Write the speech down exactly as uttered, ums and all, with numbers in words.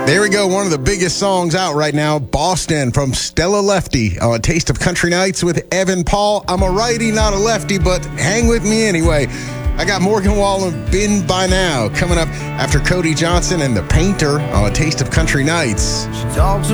There we go. One of the biggest songs out right now, Boston from Stella Lefty on Taste of Country Nights with Evan Paul. I'm a righty, not a lefty, but hang with me anyway. I got Morgan Wallen, Been By Now, coming up after Cody Johnson and The Painter on Taste of Country Nights. She talks